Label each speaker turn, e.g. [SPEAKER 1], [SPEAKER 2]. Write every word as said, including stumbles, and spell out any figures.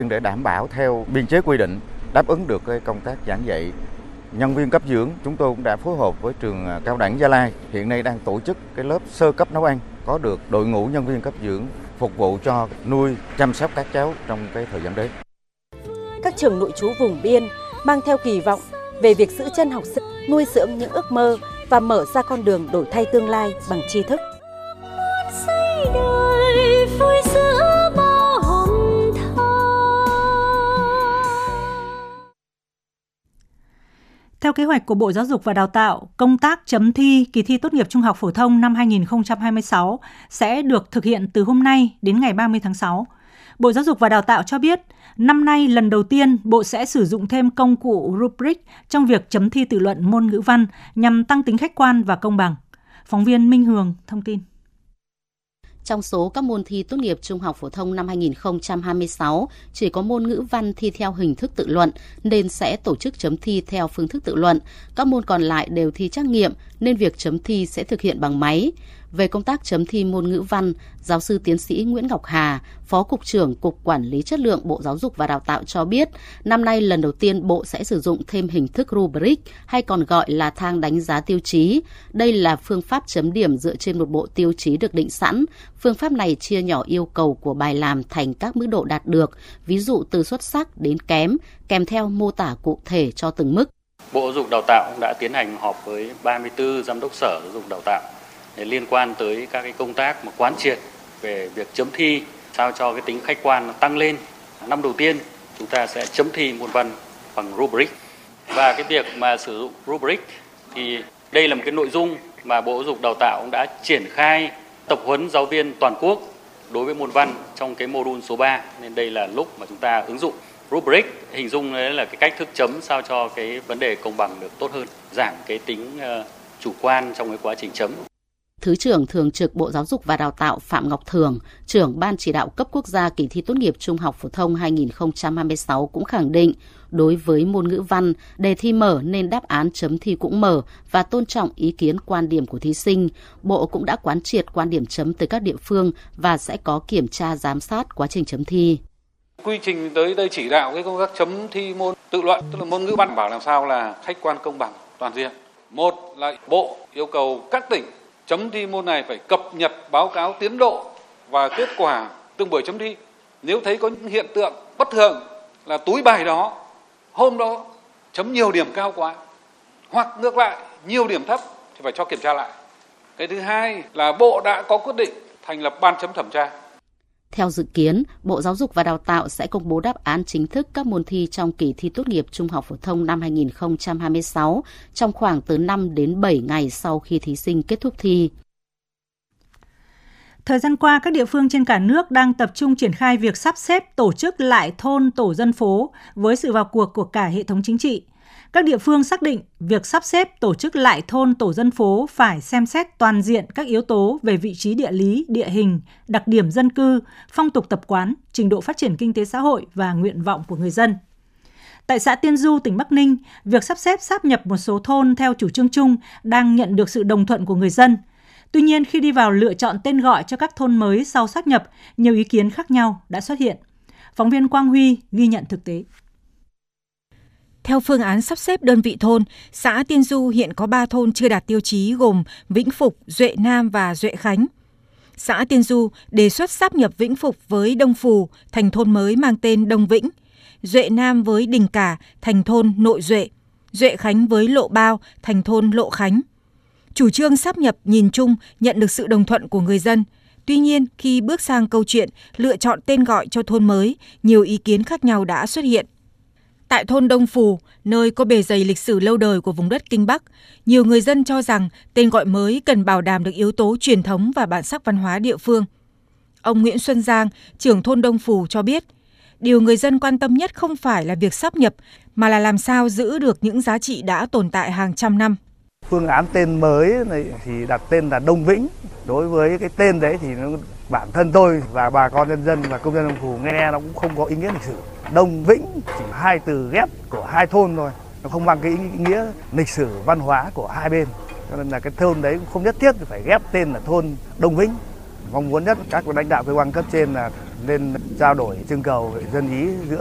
[SPEAKER 1] Để đảm bảo theo biên chế quy định, đáp ứng được cái công tác giảng dạy, nhân viên cấp dưỡng chúng tôi cũng đã phối hợp với trường cao đẳng Gia Lai hiện nay đang tổ chức cái lớp sơ cấp nấu ăn, có được đội ngũ nhân viên cấp dưỡng phục vụ cho nuôi chăm sóc các cháu trong cái thời gian đến.
[SPEAKER 2] Các trường nội trú vùng biên mang theo kỳ vọng về việc giữ chân học sinh, nuôi dưỡng những ước mơ và mở ra con đường đổi thay tương lai bằng tri thức.
[SPEAKER 3] Theo kế hoạch của Bộ Giáo dục và Đào tạo, công tác chấm thi kỳ thi tốt nghiệp trung học phổ thông năm hai nghìn không trăm hai mươi sáu sẽ được thực hiện từ hôm nay đến ngày ba mươi tháng sáu. Bộ Giáo dục và Đào tạo cho biết, năm nay lần đầu tiên Bộ sẽ sử dụng thêm công cụ rubric trong việc chấm thi tự luận môn ngữ văn nhằm tăng tính khách quan và công bằng. Phóng viên Minh Hường thông tin.
[SPEAKER 4] Trong số các môn thi tốt nghiệp trung học phổ thông năm hai nghìn không trăm hai mươi sáu, chỉ có môn ngữ văn thi theo hình thức tự luận nên sẽ tổ chức chấm thi theo phương thức tự luận. Các môn còn lại đều thi trắc nghiệm nên việc chấm thi sẽ thực hiện bằng máy. Về công tác chấm thi môn ngữ văn, giáo sư tiến sĩ Nguyễn Ngọc Hà, Phó Cục trưởng Cục Quản lý Chất lượng Bộ Giáo dục và Đào tạo cho biết, năm nay lần đầu tiên Bộ sẽ sử dụng thêm hình thức rubric hay còn gọi là thang đánh giá tiêu chí. Đây là phương pháp chấm điểm dựa trên một bộ tiêu chí được định sẵn. Phương pháp này chia nhỏ yêu cầu của bài làm thành các mức độ đạt được, ví dụ từ xuất sắc đến kém, kèm theo mô tả cụ thể cho từng mức.
[SPEAKER 5] Bộ Giáo dục Đào tạo đã tiến hành họp với ba mươi tư giám đốc sở giáo dục đào tạo để liên quan tới các cái công tác mà quán triệt về việc chấm thi sao cho cái tính khách quan nó tăng lên. Năm đầu tiên chúng ta sẽ chấm thi môn văn bằng rubric, và cái việc mà sử dụng rubric thì đây là một cái nội dung mà Bộ Giáo dục Đào tạo cũng đã triển khai tập huấn giáo viên toàn quốc đối với môn văn trong cái module số ba, nên đây là lúc mà chúng ta ứng dụng rubric. Hình dung đấy là cái cách thức chấm sao cho cái vấn đề công bằng được tốt hơn, giảm cái tính uh, chủ quan trong cái quá trình chấm.
[SPEAKER 4] Thứ trưởng Thường trực Bộ Giáo dục và Đào tạo Phạm Ngọc Thường, trưởng Ban chỉ đạo cấp quốc gia kỳ thi tốt nghiệp trung học phổ thông hai nghìn không trăm hai mươi sáu cũng khẳng định, đối với môn ngữ văn, đề thi mở nên đáp án chấm thi cũng mở và tôn trọng ý kiến quan điểm của thí sinh. Bộ cũng đã quán triệt quan điểm chấm tới các địa phương và sẽ có kiểm tra giám sát quá trình chấm thi.
[SPEAKER 6] Quy trình tới đây chỉ đạo cái công tác chấm thi môn tự luận, tức là môn ngữ văn, bảo làm sao là khách quan công bằng toàn diện. Một là Bộ yêu cầu các tỉnh chấm thi môn này phải cập nhật báo cáo tiến độ và kết quả từng buổi chấm thi. Nếu thấy có những hiện tượng bất thường là túi bài đó, hôm đó chấm nhiều điểm cao quá, hoặc ngược lại nhiều điểm thấp thì phải cho kiểm tra lại. Cái thứ hai là Bộ đã có quyết định thành lập ban chấm thẩm tra.
[SPEAKER 4] Theo dự kiến, Bộ Giáo dục và Đào tạo sẽ công bố đáp án chính thức các môn thi trong kỳ thi tốt nghiệp trung học phổ thông năm hai nghìn không trăm hai mươi sáu trong khoảng từ năm đến bảy ngày sau khi thí sinh kết thúc thi.
[SPEAKER 3] Thời gian qua, các địa phương trên cả nước đang tập trung triển khai việc sắp xếp tổ chức lại thôn tổ dân phố với sự vào cuộc của cả hệ thống chính trị. Các địa phương xác định việc sắp xếp tổ chức lại thôn tổ dân phố phải xem xét toàn diện các yếu tố về vị trí địa lý, địa hình, đặc điểm dân cư, phong tục tập quán, trình độ phát triển kinh tế xã hội và nguyện vọng của người dân. Tại xã Tiên Du, tỉnh Bắc Ninh, việc sắp xếp sáp nhập một số thôn theo chủ trương chung đang nhận được sự đồng thuận của người dân. Tuy nhiên, khi đi vào lựa chọn tên gọi cho các thôn mới sau sáp nhập, nhiều ý kiến khác nhau đã xuất hiện. Phóng viên Quang Huy ghi nhận thực tế.
[SPEAKER 7] Theo phương án sắp xếp đơn vị thôn, xã Tiên Du hiện có ba thôn chưa đạt tiêu chí gồm Vĩnh Phục, Duệ Nam và Duệ Khánh. Xã Tiên Du đề xuất sáp nhập Vĩnh Phục với Đông Phù thành thôn mới mang tên Đông Vĩnh, Duệ Nam với Đình Cả thành thôn Nội Duệ, Duệ Khánh với Lộ Bao thành thôn Lộ Khánh. Chủ trương sáp nhập nhìn chung nhận được sự đồng thuận của người dân. Tuy nhiên, khi bước sang câu chuyện lựa chọn tên gọi cho thôn mới, nhiều ý kiến khác nhau đã xuất hiện. Tại thôn Đông Phù, nơi có bề dày lịch sử lâu đời của vùng đất Kinh Bắc, nhiều người dân cho rằng tên gọi mới cần bảo đảm được yếu tố truyền thống và bản sắc văn hóa địa phương. Ông Nguyễn Xuân Giang, trưởng thôn Đông Phù cho biết, điều người dân quan tâm nhất không phải là việc sáp nhập, mà là làm sao giữ được những giá trị đã tồn tại hàng trăm năm.
[SPEAKER 8] Phương án tên mới này thì đặt tên là Đông Vĩnh. Đối với cái tên đấy thì nó, bản thân tôi và bà con nhân dân và công dân Đông Phù nghe nó cũng không có ý nghĩa lịch sử. Đông Vĩnh chỉ hai từ ghép của hai thôn thôi, nó không mang cái ý nghĩa lịch sử văn hóa của hai bên. Cho nên là cái thôn đấy cũng không nhất thiết phải ghép tên là thôn Đông Vĩnh. Mong muốn nhất các lãnh đạo cơ quan cấp trên là nên trao đổi trưng cầu dân ý giữa